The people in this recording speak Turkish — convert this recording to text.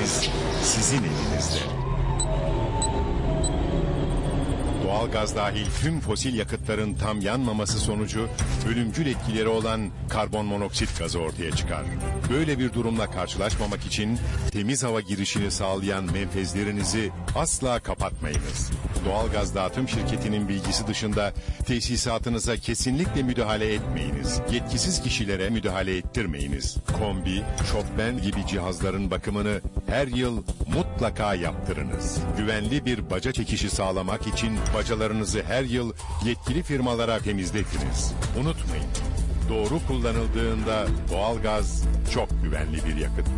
geleceğiniz sizin elinizde. Doğalgaz dahil tüm fosil yakıtların tam yanmaması sonucu ölümcül etkileri olan karbon monoksit gazı ortaya çıkar. Böyle bir durumla karşılaşmamak için temiz hava girişini sağlayan menfezlerinizi asla kapatmayınız. Doğalgaz dağıtım şirketinin bilgisi dışında tesisatınıza kesinlikle müdahale etmeyiniz. Yetkisiz kişilere müdahale ettirmeyiniz. Kombi, şofben gibi cihazların bakımını her yıl mutlaka yaptırınız. Güvenli bir baca çekişi sağlamak için bacalarınızı her yıl yetkili firmalara temizletiniz. Unutmayın, doğru kullanıldığında doğalgaz çok güvenli bir yakıt.